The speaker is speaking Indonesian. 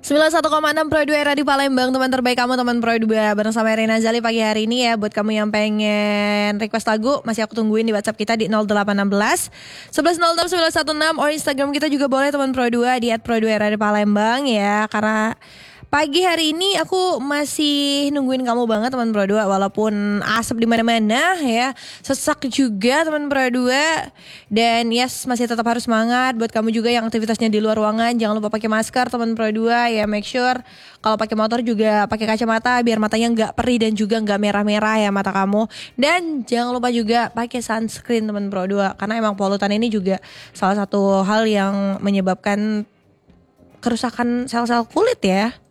91,6 Pro 2 era di Palembang. Teman terbaik kamu, teman Pro 2. Bareng sama Rina Zali pagi hari ini ya. Buat kamu yang pengen request lagu, masih aku tungguin di WhatsApp kita di 0816 1106 916. Or Instagram kita juga boleh teman Pro 2 di @pro2 era di Palembang ya. Karena pagi hari ini aku masih nungguin kamu banget teman Pro 2, walaupun asap di mana-mana ya, sesak juga teman Pro 2. Dan yes, masih tetap harus semangat buat kamu juga yang aktivitasnya di luar ruangan. Jangan lupa pakai masker teman Pro 2 ya, make sure kalau pakai motor juga pakai kacamata biar matanya nggak perih dan juga nggak merah-merah ya mata kamu. Dan jangan lupa juga pakai sunscreen teman Pro 2 karena emang polutan ini juga salah satu hal yang menyebabkan kerusakan sel-sel kulit ya.